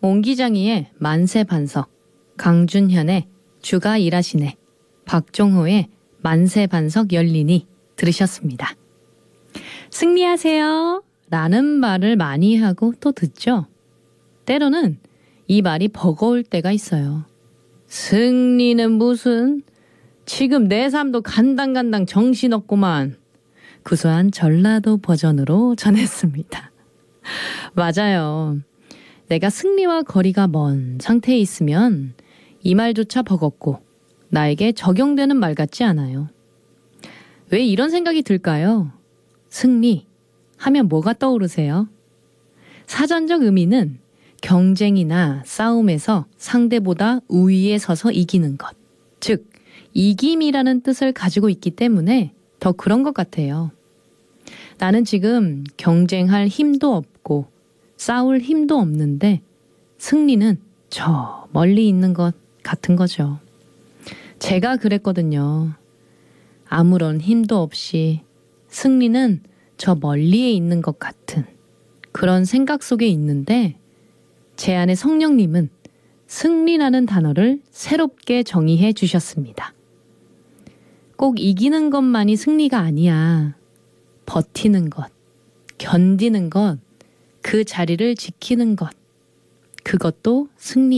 옹기장이의 만세반석, 강준현의 주가 일하시네, 박종호의 만세반석 열리니 들으셨습니다. 승리하세요 라는 말을 많이 하고 또 듣죠. 때로는 이 말이 버거울 때가 있어요. 승리는 무슨, 지금 내 삶도 간당간당 정신없구만. 구수한 전라도 버전으로 전했습니다. 맞아요. 내가 승리와 거리가 먼 상태에 있으면 이 말조차 버겁고 나에게 적용되는 말 같지 않아요. 왜 이런 생각이 들까요? 승리 하면 뭐가 떠오르세요? 사전적 의미는 경쟁이나 싸움에서 상대보다 우위에 서서 이기는 것, 즉 이김이라는 뜻을 가지고 있기 때문에 더 그런 것 같아요. 나는 지금 경쟁할 힘도 없고 싸울 힘도 없는데 승리는 저 멀리 있는 것 같은 거죠. 제가 그랬거든요. 아무런 힘도 없이 승리는 저 멀리에 있는 것 같은 그런 생각 속에 있는데 제 안에 성령님은 승리라는 단어를 새롭게 정의해 주셨습니다. 꼭 이기는 것만이 승리가 아니야. 버티는 것, 견디는 것, 그 자리를 지키는 것, 그것도 승리.